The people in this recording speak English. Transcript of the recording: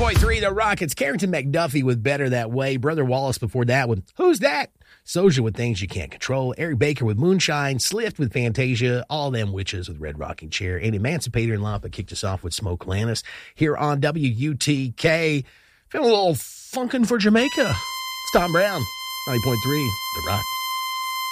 90.3 The Rockets. Carrington McDuffie with Better That Way. Brother Wallace before that with Who's That? Soja with Things You Can't Control. Eric Baker with Moonshine. Slift with Fantasia. All Them Witches with Red Rocking Chair. And Emancipator and Lampa kicked us off with Smoke Lannis here on WUTK. Feeling a little funkin' for Jamaica. It's Tom Brown, 90.3 The Rock.